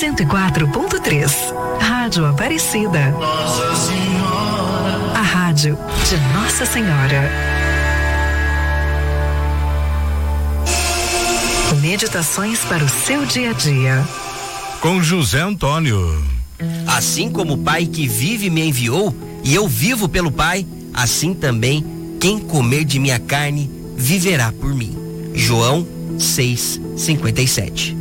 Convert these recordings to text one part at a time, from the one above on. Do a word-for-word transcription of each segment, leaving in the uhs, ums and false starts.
cento e quatro ponto três. Rádio Aparecida. Nossa Senhora. A rádio de Nossa Senhora. Meditações para o seu dia a dia. Com José Antônio. Assim como o Pai que vive me enviou, e eu vivo pelo Pai, assim também quem comer de minha carne viverá por mim. João seis, cinquenta e sete.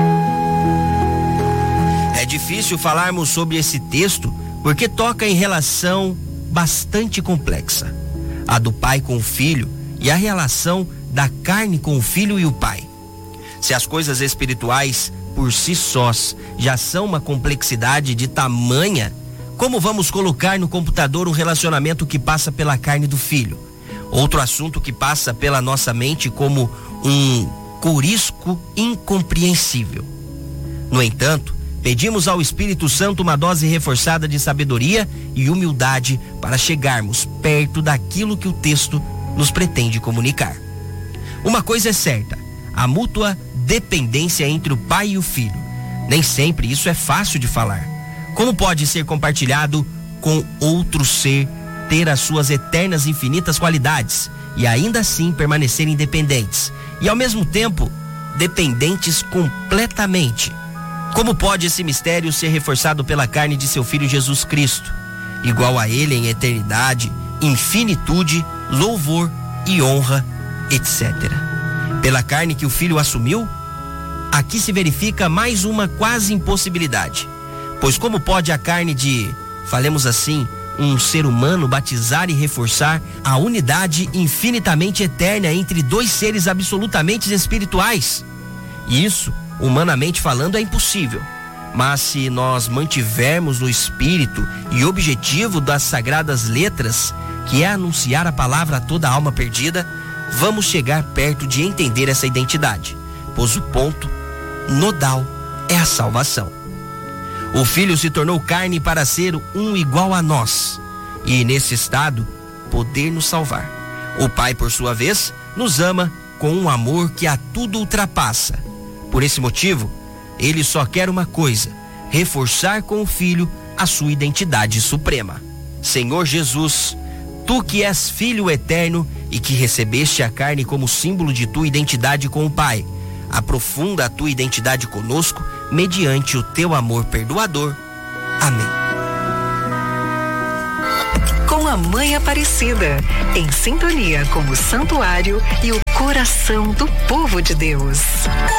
É difícil falarmos sobre esse texto porque toca em relação bastante complexa. A do pai com o filho e a relação da carne com o filho e o pai. Se as coisas espirituais por si sós já são uma complexidade de tamanha, como vamos colocar no computador um relacionamento que passa pela carne do filho? Outro assunto que passa pela nossa mente como um corisco incompreensível. No entanto, pedimos ao Espírito Santo uma dose reforçada de sabedoria e humildade para chegarmos perto daquilo que o texto nos pretende comunicar. Uma coisa é certa: a mútua dependência entre o pai e o filho. Nem sempre isso é fácil de falar. Como pode ser compartilhado com outro ser, ter as suas eternas infinitas qualidades e ainda assim permanecer independentes e ao mesmo tempo dependentes completamente? Como pode esse mistério ser reforçado pela carne de seu Filho Jesus Cristo, igual a ele em eternidade, infinitude, louvor e honra, etcétera? Pela carne que o Filho assumiu? Aqui se verifica mais uma quase impossibilidade, pois como pode a carne de, falemos assim, um ser humano batizar e reforçar a unidade infinitamente eterna entre dois seres absolutamente espirituais? Isso, humanamente falando, é impossível. Mas se nós mantivermos no espírito e objetivo das sagradas letras, que é anunciar a palavra a toda alma perdida, vamos chegar perto de entender essa identidade, pois o ponto nodal é a salvação. O Filho se tornou carne para ser um igual a nós e, nesse estado, poder nos salvar. O Pai, por sua vez, nos ama com um amor que a tudo ultrapassa. Por esse motivo, ele só quer uma coisa: reforçar com o Filho a sua identidade suprema. Senhor Jesus, tu que és Filho eterno e que recebeste a carne como símbolo de tua identidade com o Pai, aprofunda a tua identidade conosco mediante o teu amor perdoador. Amém. Com a Mãe Aparecida, em sintonia com o santuário e o coração do povo de Deus.